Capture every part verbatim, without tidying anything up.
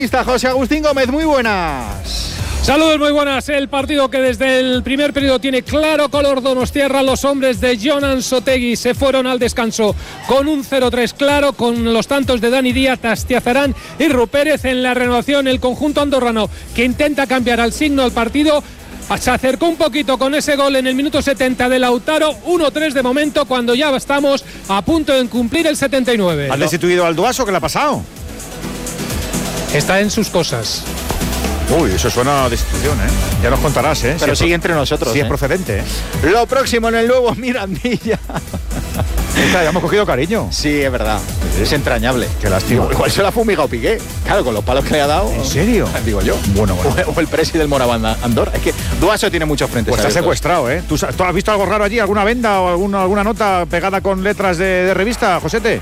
José Agustín Gómez, muy buenas. Saludos, muy buenas. El partido que desde el primer periodo tiene claro color donostiarra. Los hombres de Jonan Sotegui se fueron al descanso con un cero tres claro, con los tantos de Dani Díaz, Astiazarán y Rupérez. En la renovación, el conjunto andorrano, que intenta cambiar al signo al partido, se acercó un poquito con ese gol en el minuto setenta de Lautaro. uno tres de momento, cuando ya estamos a punto de cumplir el setenta y nueve. ¿Has destituido al Duaso? ¿Qué le ha pasado? Está en sus cosas. Uy, eso suena a destitución, ¿eh? Ya nos contarás, ¿eh? Pero si sigue entre nosotros. Si ¿eh? es procedente, ¿eh? Lo próximo en el nuevo Mirandilla. Esta, ya hemos cogido cariño. Sí, es verdad. Es entrañable. Qué lástima. Igual se la ha fumigado Piqué. Claro, con los palos que le ha dado. ¿En serio? Digo yo. Bueno, bueno. O el presi del Moraván Andorra. Es que Duaso tiene muchos frentes. Pues está secuestrado, ¿eh? ¿Tú, ¿Tú has visto algo raro allí? ¿Alguna venda o alguna, alguna nota pegada con letras de, de revista, Josete?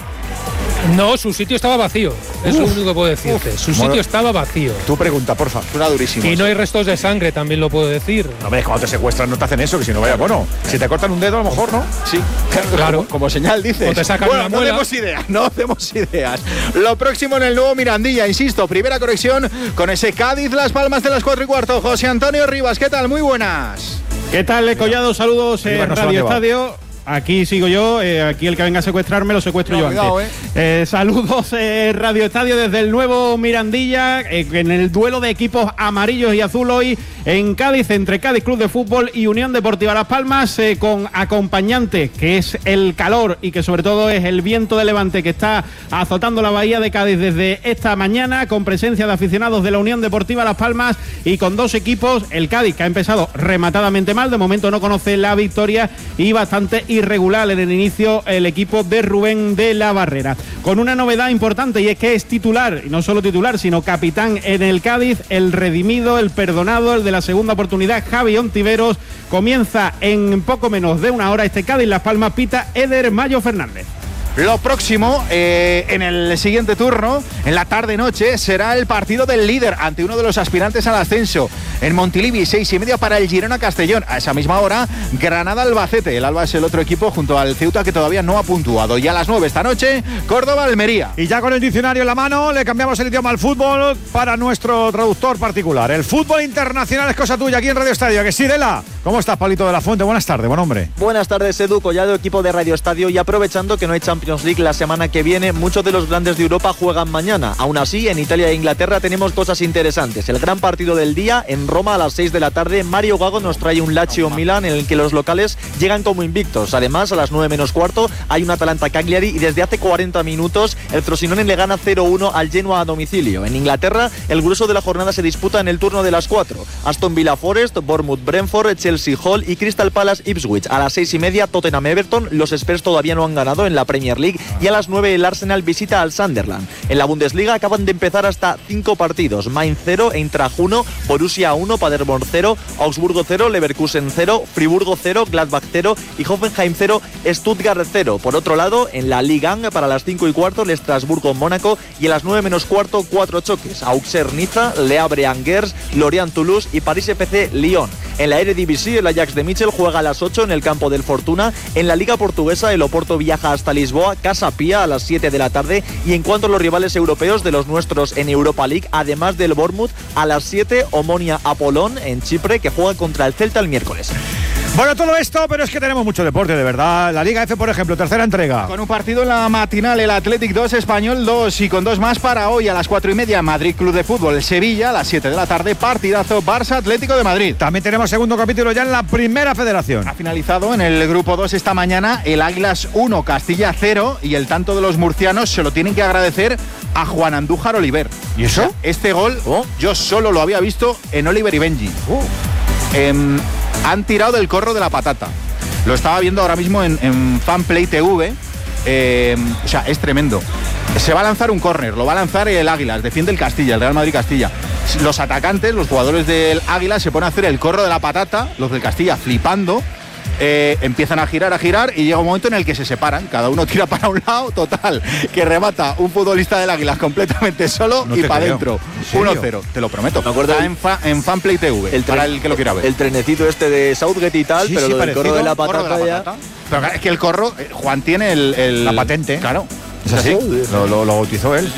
No, su sitio estaba vacío. Es lo único que puedo decirte. Su sitio bueno, estaba vacío. Tu pregunta, porfa. Suena durísimo. Y no hay restos de sangre, también lo puedo decir. No, hombre, cuando te secuestran no te hacen eso, que si no vaya, bueno, si te cortan un dedo a lo mejor, ¿no? Sí, claro. Como, como señal dices. O te sacan bueno, una no muela. demos ideas, no demos ideas. Lo próximo en el nuevo Mirandilla, insisto, primera conexión con ese Cádiz Las Palmas de las cuatro y cuarto. José Antonio Rivas, ¿qué tal? Muy buenas. ¿Qué tal, Collado? Saludos en no Radio Estadio. Aquí sigo yo, eh, aquí el que venga a secuestrarme lo secuestro no, yo cuidado, antes. Eh. Eh, saludos, eh, Radio Estadio desde el nuevo Mirandilla, eh, en el duelo de equipos amarillos y azul hoy en Cádiz, entre Cádiz Club de Fútbol y Unión Deportiva Las Palmas, eh, con acompañante, que es el calor y que sobre todo es el viento de levante que está azotando la bahía de Cádiz desde esta mañana, con presencia de aficionados de la Unión Deportiva Las Palmas y con dos equipos, el Cádiz, que ha empezado rematadamente mal, de momento no conoce la victoria, y bastante irregular en el inicio el equipo de Rubén de la Barrera, con una novedad importante, y es que es titular, y no solo titular, sino capitán en el Cádiz, el redimido, el perdonado, el de la segunda oportunidad, Javi Ontiveros. Comienza en poco menos de una hora este Cádiz Las Palmas, pita Eder Mayo Fernández. Lo próximo, eh, en el siguiente turno, en la tarde-noche, será el partido del líder ante uno de los aspirantes al ascenso. En Montilivi, seis y media para el Girona Castellón. A esa misma hora, Granada-Albacete. El Alba es el otro equipo junto al Ceuta, que todavía no ha puntuado. Y a las nueve esta noche, Córdoba-Almería. Y ya con el diccionario en la mano, le cambiamos el idioma al fútbol para nuestro traductor particular. El fútbol internacional es cosa tuya aquí en Radio Estadio. ¿Que sí, Dela? ¿Cómo estás, Palito de la Fuente? Buenas tardes, buen hombre. Buenas tardes, Edu, Collado, equipo de Radio Estadio. Y aprovechando que no hay Champions League la semana que viene, muchos de los grandes de Europa juegan mañana. Aún así, en Italia e Inglaterra tenemos cosas interesantes. El gran partido del día, en Roma a las seis de la tarde, Mario Gago nos trae un Lazio Milan en el que los locales llegan como invictos. Además, a las nueve menos cuarto hay un Atalanta Cagliari, y desde hace cuarenta minutos el Frosinone le gana cero uno al Genoa a domicilio. En Inglaterra, el grueso de la jornada se disputa en el turno de las cuatro. Aston Villa Forest, Bournemouth Brentford, Chelsea Hull y Crystal Palace Ipswich. A las seis y media, Tottenham Everton. Los Spurs todavía no han ganado en la Premier League. Y a las nueve el Arsenal visita al Sunderland. En la Bundesliga acaban de empezar hasta cinco partidos. Mainz cero, Eintracht uno, Borussia uno, Paderborn cero, Augsburgo cero, Leverkusen cero, Friburgo cero, Gladbach cero y Hoffenheim cero, Stuttgart cero. Por otro lado, en la Ligue uno, para las cinco y cuarto, el Estrasburgo Mónaco, y a las nueve menos cuarto, cuatro choques. Auxerre Niza, Le Havre Angers, Lorient Toulouse y París F C Lyon. En la Eredivisie, el Ajax de Michel juega a las ocho en el campo del Fortuna. En la Liga Portuguesa, el Oporto viaja hasta Lisboa, Casa Pía a las siete de la tarde. Y en cuanto a los rivales europeos de los nuestros en Europa League, además del Bournemouth, a las siete, Omonia Apolón en Chipre, que juega contra el Celta el miércoles. Bueno, todo esto, pero es que tenemos mucho deporte, de verdad. La Liga F, por ejemplo, tercera entrega. Con un partido en la matinal, el Athletic dos, Español dos, y con dos más para hoy a las cuatro y media, Madrid Club de Fútbol, Sevilla, a las siete de la tarde, partidazo Barça Atlético de Madrid. También tenemos segundo capítulo ya en la Primera Federación. Ha finalizado en el grupo dos esta mañana el Águilas uno, Castilla cero, y el tanto de los murcianos se lo tienen que agradecer a Juan Andújar Oliver. ¿Y eso? O sea, este gol oh. yo solo lo había visto en Oliver y Benji. Oh. Eh, han tirado del corro de la patata. Lo estaba viendo ahora mismo en, en Fanplay T V. Eh, o sea, es tremendo. Se va a lanzar un córner, lo va a lanzar el Águilas, defiende el Castilla, el Real Madrid Castilla. Los atacantes, los jugadores del Águilas, se ponen a hacer el corro de la patata, los del Castilla flipando. Eh, empiezan a girar, a girar, y llega un momento en el que se separan, cada uno tira para un lado, total, que remata un futbolista del Águilas completamente solo no y para adentro. uno cero, te lo prometo. Me acuerdo en, fa, en Fanplay T V, el para el que lo quiera ver. El trenecito este de Southgate y tal, sí, pero sí, lo del corro de la patata, corro de la patata. Pero es que el corro, Juan tiene el, el... la patente. Claro. ¿Es así? Lo, lo, lo bautizó él.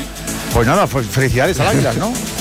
Pues nada, pues felicidades al Águilas, ¿no?